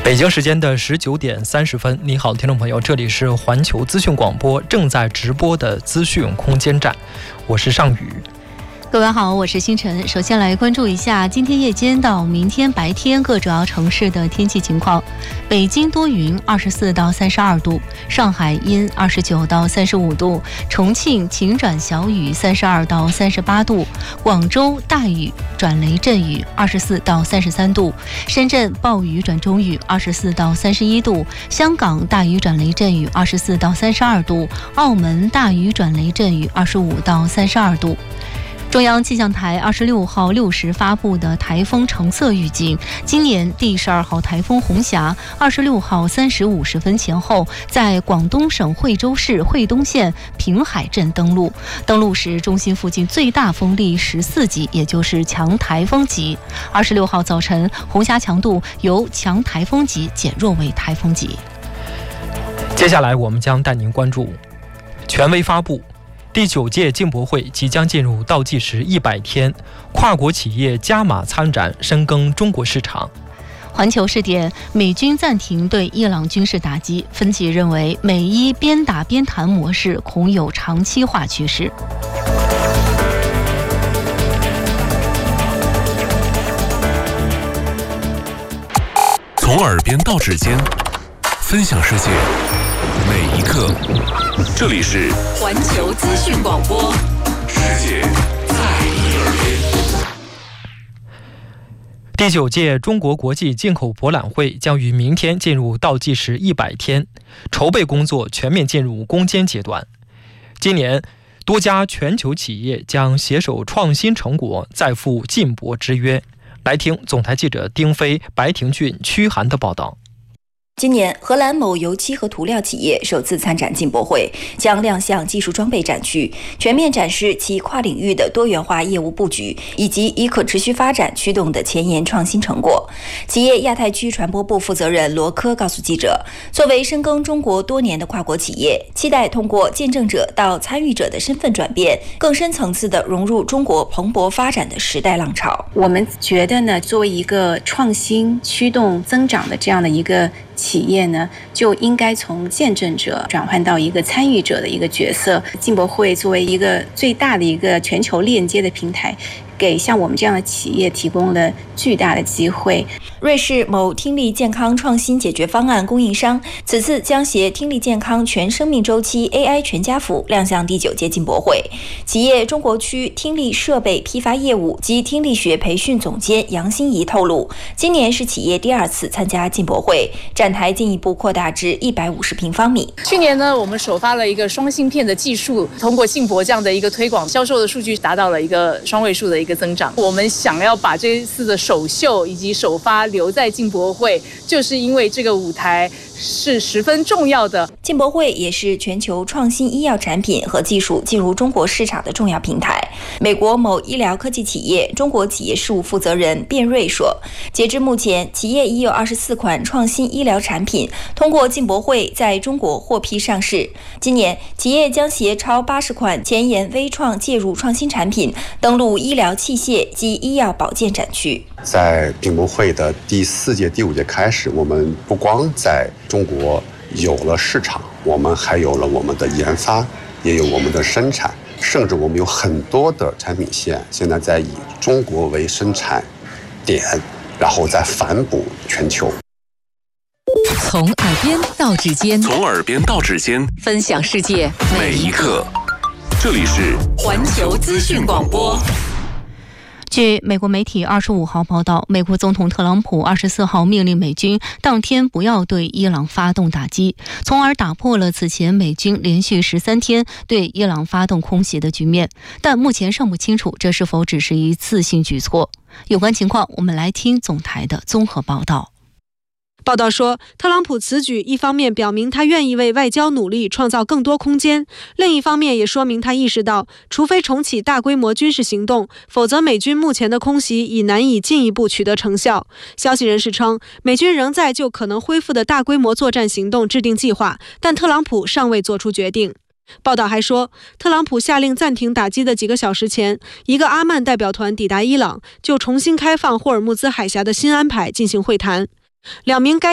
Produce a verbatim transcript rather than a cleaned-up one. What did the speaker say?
北京时间的十九点三十分，你好，听众朋友，这里是环球资讯广播正在直播的资讯空间站，我是尚宇。 各位好，我是星辰。首先来关注一下今天夜间到明天白天各主要城市的天气情况。北京多云，二十四到三十二度；上海阴，二十九到三十五度；重庆晴转小雨，三十二到三十八度；广州大雨转雷阵雨，二十四到三十三度；深圳暴雨转中雨，二十四到三十一度；香港大雨转雷阵雨，二十四到三十二度；澳门大雨转雷阵雨，二十五到三十二度。中央气象台二十六号六时发布的台风橙色预警，今年第十二号台风红霞二十六号三时五十分前后在广东省惠州市惠东县平海镇登陆，登陆时中心附近最大风力十四级，也就是强台风级。二十六号早晨，红霞强度由强台风级减弱为台风级。 接下来我们将带您关注权威发布。第九届进博会即将进入倒计时一百天，跨国企业加码参展，深耕中国市场。 环球视点：美军暂停对伊朗军事打击，分析认为美伊边打边谈模式恐有长期化趋势。 从耳边到指尖，分享世界每一刻。这里是环球资讯广播， 世界在你耳边。 第九届中国国际进口博览会将于明天进入倒计时一百天，筹备工作全面进入攻坚阶段。今年，多家全球企业将携手创新成果，再赴进博之约。来听总台记者丁飞、白廷俊、屈涵的报道。 今年，荷兰某油漆和涂料企业首次参展进博会，将亮相技术装备展区，全面展示其跨领域的多元化业务布局，以及以可持续发展驱动的前沿创新成果。企业亚太区传播部负责人罗科告诉记者，作为深耕中国多年的跨国企业，期待通过见证者到参与者的身份转变，更深层次地融入中国蓬勃发展的时代浪潮。 我们觉得呢，作为一个创新驱动增长的这样的一个企业呢，就应该从见证者转换到一个参与者的一个角色。进博会作为一个最大的一个全球链接的平台，给像我们这样的企业提供了巨大的机会。 瑞士某听力健康创新解决方案供应商此次将携听力健康全生命周期 A I 全家福亮相第九届进博会。企业中国区听力设备批发业务及听力学培训总监杨欣怡透露，今年是企业第二次参加进博会，展台进一步扩大至一百五十平方米。 去年呢，我们首发了一个双芯片的技术，通过进博这样的一个推广，销售的数据达到了一个双位数的一个增长。我们想要把这一次的首秀以及首发留在进博会，就是因为这个舞台是十分重要的。 进博会也是全球创新医药产品和技术进入中国市场的重要平台。美国某医疗科技企业中国企业事务负责人卞瑞说，截至目前，企业已有二十四款创新医疗产品通过进博会在中国获批上市。今年，企业将携超八十款前沿微创介入创新产品登陆医疗器械及医药保健展区。 在进博会的第四届、第五届开始，我们不光在中国有了市场，我们还有了我们的研发，也有我们的生产，甚至我们有很多的产品线现在在以中国为生产点，然后再反哺全球。 从耳边到指尖， 从耳边到指尖， 分享世界每一刻。这里是环球资讯广播。 据美国媒体二十五号报道，美国总统特朗普二十四号命令美军当天不要对伊朗发动打击，从而打破了此前美军连续十三天对伊朗发动空袭的局面。但目前尚不清楚这是否只是一次性举措。有关情况，我们来听总台的综合报道。 报道说，特朗普此举一方面表明他愿意为外交努力创造更多空间，另一方面也说明他意识到，除非重启大规模军事行动，否则美军目前的空袭已难以进一步取得成效。消息人士称，美军仍在就可能恢复的大规模作战行动制定计划，但特朗普尚未做出决定。报道还说，特朗普下令暂停打击的几个小时前，一个阿曼代表团抵达伊朗，就重新开放霍尔木兹海峡的新安排进行会谈。两名该